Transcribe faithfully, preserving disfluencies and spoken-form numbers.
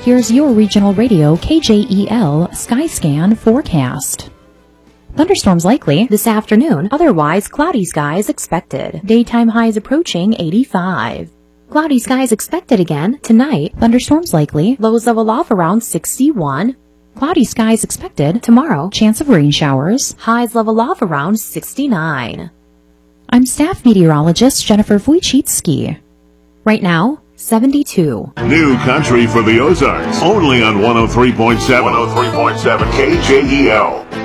Here's your regional radio K J E L Skyscan forecast. Thunderstorms likely this afternoon, otherwise cloudy skies expected. Daytime highs approaching eighty-five. Cloudy skies expected again tonight, thunderstorms likely, lows level off around sixty-one. Cloudy skies expected tomorrow, chance of rain showers, highs level off around sixty-nine. I'm staff meteorologist Jennifer Wojcicki. Right now, seventy-two. New country for the Ozarks, only on one oh three point seven. one oh three point seven K J E L.